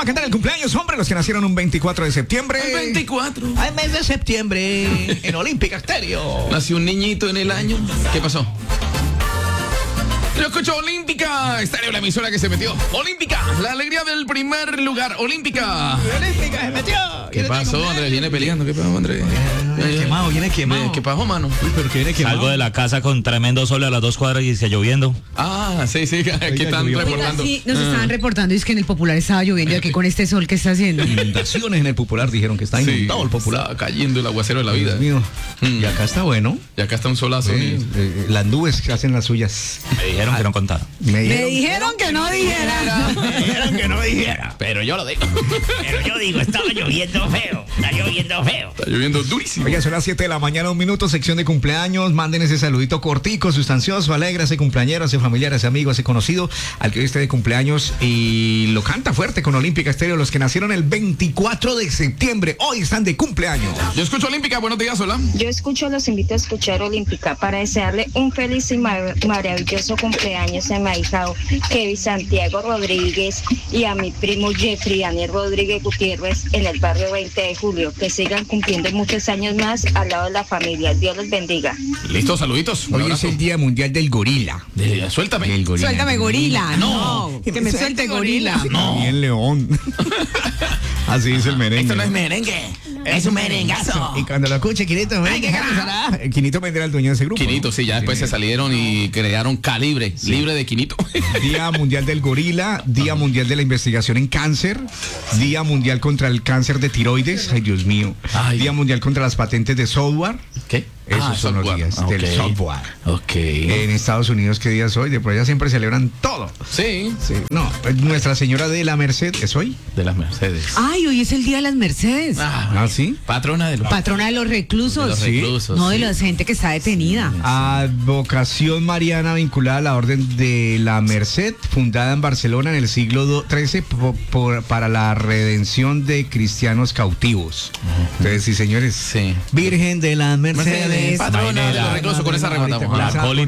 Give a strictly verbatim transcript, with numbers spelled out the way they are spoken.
cantar el cumpleaños, hombre, los que nacieron un veinticuatro de septiembre. El veinticuatro. Al mes de septiembre, en Olímpica Estéreo. Nació un niñito en el año. ¿Qué pasó? Yo escucho Olímpica Estéreo, la emisora que se metió. Olímpica, la alegría del primer lugar. Olímpica. Olímpica se metió. ¿Qué pasó, Andrés? Viene peleando. ¿Qué pasó, Andrés? Viene quemado, viene quemado. ¿Qué pasó, mano? Uy, pero que viene quemado. Salgo de la casa con tremendo sol a las dos cuadras y está lloviendo. Ah, sí, sí. Aquí están llovió. reportando. Sí, nos estaban reportando, es que en el Popular estaba lloviendo y aquí con este sol que está haciendo. Inundaciones en el Popular, dijeron que está Sí, inundado el Popular. está cayendo el aguacero de la vida. Dios mío. Mm. Y acá está bueno. Y acá está un solazo. Eh, eh, las nubes que hacen las suyas. Me dijeron que no contara. Me Me dijeron, dijeron que no dijera. me dijeron que no dijera. Pero yo lo digo. Pero yo digo, estaba lloviendo feo, está lloviendo feo. Está lloviendo durísimo. Oiga, son las siete de la mañana, un minuto, sección de cumpleaños. Manden ese saludito cortico, sustancioso, alegre, ese cumpleañero, ese familiar, ese amigo, ese conocido, al que hoy esté de cumpleaños y lo canta fuerte con Olímpica Estéreo. Los que nacieron el veinticuatro de septiembre, hoy están de cumpleaños. Yo escucho Olímpica. Buenos días, hola. Yo escucho, los invito a escuchar Olímpica para desearle un feliz y mar- maravilloso cumpleaños a mi ahijado Kevin Santiago Rodríguez y a mi primo Jeffrey Daniel Rodríguez Gutiérrez en el barrio veinte de julio. Que sigan cumpliendo muchos años más al lado de la familia. Dios los bendiga. Listo, saluditos. Un Hoy es abrazo. el Día Mundial del Gorila. De- Suéltame. El gorila. Suéltame, gorila. No, que me suelte, gorila. No. Bien león. Así dice el merengue. Esto no es merengue, es un merengazo. Y cuando lo escuche, Quinito, Ay, qué carajo. Quinito vendrá el dueño de ese grupo. Quinito, sí, ya después se salieron y crearon Calibre, libre de Quinito. Día Mundial del Gorila, Día Mundial de la Investigación en Cáncer, Día Mundial contra el Cáncer de Tiroides, ay Dios mío, Ay. Día Mundial contra las patentes de software. ¿Qué? Esos Ah, son los software. días Ok. del software. Ok. En Estados Unidos, ¿qué día es hoy? De por allá siempre celebran todo. Sí, Sí. No, Nuestra Señora de la Merced, ¿es hoy? de las Mercedes. Ay, hoy es el Día de las Mercedes. Ah, ¿Ah, sí? patrona de los, Patrona de los reclusos. de los Sí. reclusos. No, de sí. la gente que está detenida. Advocación mariana vinculada a la Orden de la Merced, fundada en Barcelona en el siglo trece po- por- para la redención de cristianos cautivos. Entonces, sí, señores. Sí. Virgen de las Mercedes. Mercedes, patrona de los reclusos, con esa rematamos. Ahorita, La con esa- coli